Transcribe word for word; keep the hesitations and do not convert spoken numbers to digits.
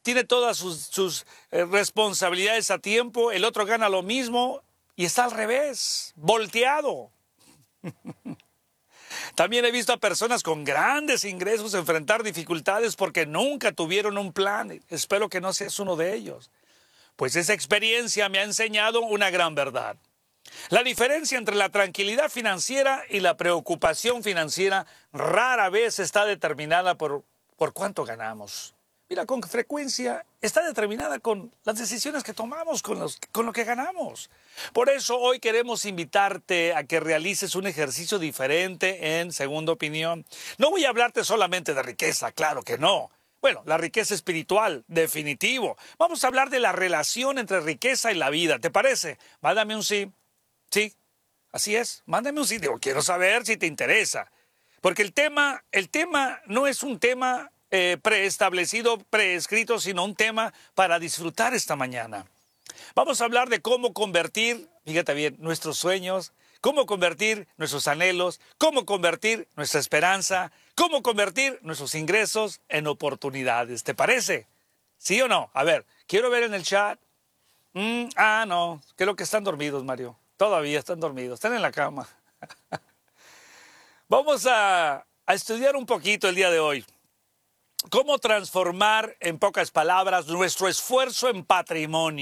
tiene todas sus, sus eh, responsabilidades a tiempo, el otro gana lo mismo y está al revés, volteado. También he visto a personas con grandes ingresos enfrentar dificultades porque nunca tuvieron un plan. Espero que no seas uno de ellos. Pues esa experiencia me ha enseñado una gran verdad. La diferencia entre la tranquilidad financiera y la preocupación financiera rara vez está determinada por, por cuánto ganamos. Mira, con frecuencia está determinada con las decisiones que tomamos, con, los, con lo que ganamos. Por eso hoy queremos invitarte a que realices un ejercicio diferente en Segunda Opinión. No voy a hablarte solamente de riqueza, claro que no. Bueno, la riqueza espiritual, definitivo. Vamos a hablar de la relación entre riqueza y la vida. ¿Te parece? Mándame un sí. Sí, así es. Mándame un sí. Digo, quiero saber si te interesa. Porque el tema, el tema no es un tema eh, preestablecido, preescrito, sino un tema para disfrutar esta mañana. Vamos a hablar de cómo convertir, fíjate bien, nuestros sueños, cómo convertir nuestros anhelos, cómo convertir nuestra esperanza, cómo convertir nuestros ingresos en oportunidades. ¿Te parece? ¿Sí o no? A ver, quiero ver en el chat. Mm, ah, no, creo que están dormidos, Mario. Todavía están dormidos, están en la cama. Vamos a, a estudiar un poquito el día de hoy. Cómo transformar, en pocas palabras, nuestro esfuerzo en patrimonio.